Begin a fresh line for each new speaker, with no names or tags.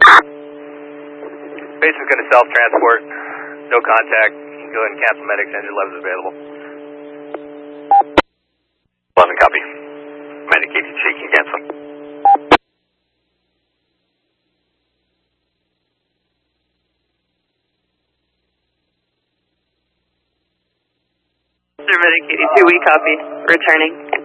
Base is going to self-transport. No contact. You can go ahead and cancel medics. Engine 11 is available.
11 copy. Medic ATC can cancel.
Medic 82, we copy. Returning.